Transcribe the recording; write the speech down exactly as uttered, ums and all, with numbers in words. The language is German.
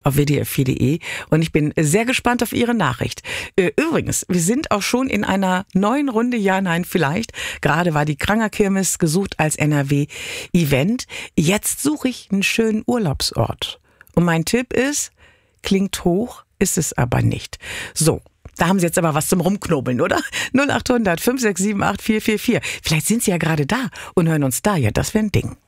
auf w d r vier punkt de und ich bin sehr gespannt auf Ihre Nachricht. Übrigens, wir sind auch schon in einer neuen Runde Ja, Nein, vielleicht. Gerade war die Krangerkirmes gesucht als N R W-Event. Jetzt suche ich einen schönen Urlaubsort. Und mein Tipp ist, klingt hoch, ist es aber nicht. So. Da haben Sie jetzt aber was zum Rumknobeln, oder? null acht hundert fünf sechs sieben acht vier vier vier. Vielleicht sind Sie ja gerade da und hören uns da. Ja, das wäre ein Ding.